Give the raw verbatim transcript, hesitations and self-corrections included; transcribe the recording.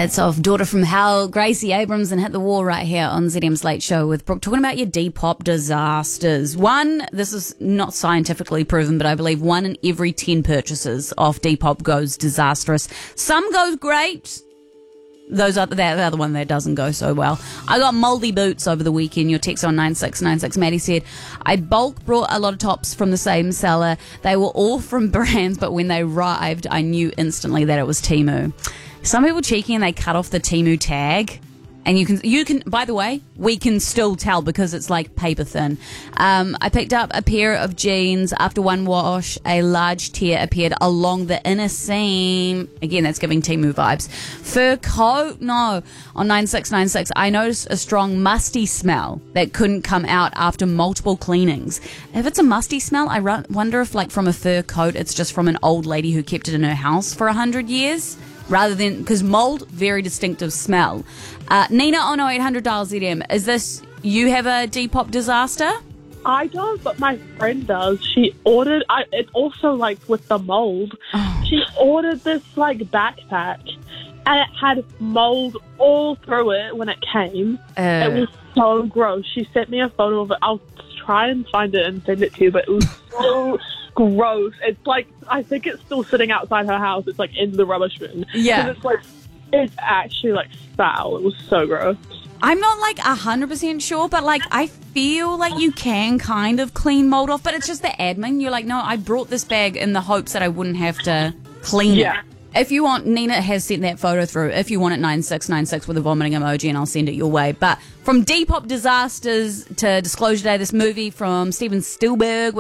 It's of Daughter from Hell, Gracie Abrams, and Hit the Wall right here on Z M's Late Show with Brooke, talking about your Depop disasters. One, this is not scientifically proven, but I believe one in every ten purchases of Depop goes disastrous. Some goes great. Those are the other one that doesn't go so well. I got moldy boots over the weekend. Your text on nine six nine six. Maddie said, I bulk brought a lot of tops from the same seller. They were all from brands, but when they arrived, I knew instantly that it was Temu. Some people cheeky and they cut off the Temu tag. And you can, you can. By the way, we can still tell because it's like paper thin. Um, I picked up a pair of jeans. After one wash, a large tear appeared along the inner seam. Again, that's giving Temu vibes. Fur coat, no. On nine six nine six, I noticed a strong musty smell that couldn't come out after multiple cleanings. If it's a musty smell, I run, wonder if, like, from a fur coat, it's just from an old lady who kept it in her house for a hundred years. Rather than, because mold, very distinctive smell. Uh, Nina on oh eight hundred dial Z M, is this, you have a Depop disaster? I don't, but my friend does. She ordered, I, it's also like with the mold, oh. She ordered this like backpack and it had mold all through it when it came. Uh. It was so gross. She sent me a photo of it. I'll try and find it and send it to you, but it was so gross. It's like, I think it's still sitting outside her house. It's like in the rubbish bin. Yeah. It's like, it's actually like foul. It was so gross. I'm not like one hundred percent sure, but like I feel like you can kind of clean mold off, but it's just the admin. You're like, no, I brought this bag in the hopes that I wouldn't have to clean yeah. it. If you want, Nina has sent that photo through. If you want it, nine six nine six with a vomiting emoji, and I'll send it your way. But from Depop disasters to Disclosure Day, this movie from Steven Spielberg,